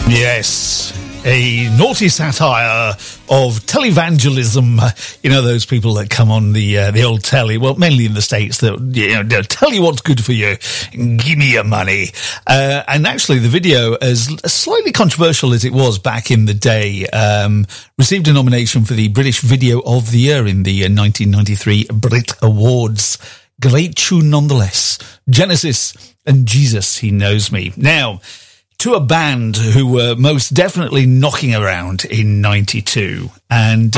Yes, a naughty satire of televangelism. You know, those people that come on the old telly, well, mainly in the States, that, you know, they'll tell you what's good for you. Give me your money. And actually, the video, as slightly controversial as it was back in the day, received a nomination for the British Video of the Year in the 1993 Brit Awards. Great tune nonetheless. Genesis and Jesus, He Knows Me. Now, to a band who were most definitely knocking around in 92, and